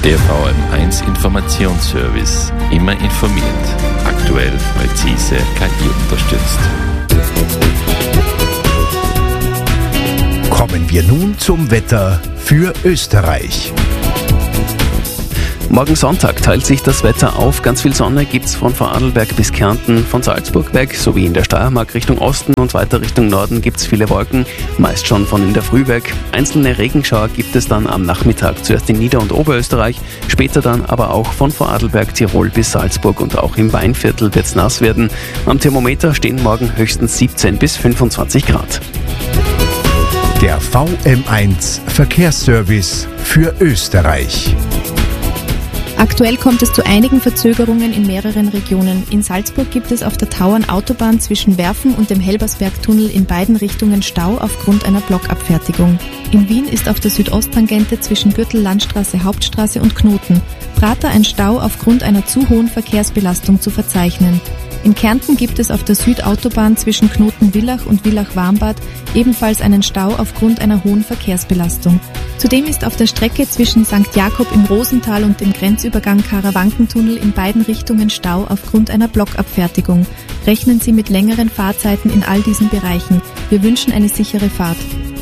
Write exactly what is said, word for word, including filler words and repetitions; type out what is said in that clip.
Der V M eins Informationsservice. Immer informiert. Aktuell, präzise, K I unterstützt. Kommen wir nun zum Wetter für Österreich. Morgen Sonntag teilt sich das Wetter auf. Ganz viel Sonne gibt's von Vorarlberg bis Kärnten, von Salzburg weg, sowie in der Steiermark Richtung Osten und weiter Richtung Norden gibt's viele Wolken, meist schon von in der Früh weg. Einzelne Regenschauer gibt es dann am Nachmittag, zuerst in Nieder- und Oberösterreich, später dann aber auch von Vorarlberg, Tirol bis Salzburg und auch im Weinviertel wird's nass werden. Am Thermometer stehen morgen höchstens siebzehn bis fünfundzwanzig Grad. Der V M eins Verkehrsservice für Österreich. Aktuell kommt es zu einigen Verzögerungen in mehreren Regionen. In Salzburg gibt es auf der Tauernautobahn zwischen Werfen und dem Helbersbergtunnel in beiden Richtungen Stau aufgrund einer Blockabfertigung. In Wien ist auf der Südosttangente zwischen Gürtel-Landstraße, Hauptstraße und Knoten Prater ein Stau aufgrund einer zu hohen Verkehrsbelastung zu verzeichnen. In Kärnten gibt es auf der Südautobahn zwischen Knoten-Villach und Villach-Warmbad ebenfalls einen Stau aufgrund einer hohen Verkehrsbelastung. Zudem ist auf der Strecke zwischen Sankt Jakob im Rosental und dem Grenzübergang Karawankentunnel in beiden Richtungen Stau aufgrund einer Blockabfertigung. Rechnen Sie mit längeren Fahrzeiten in all diesen Bereichen. Wir wünschen eine sichere Fahrt.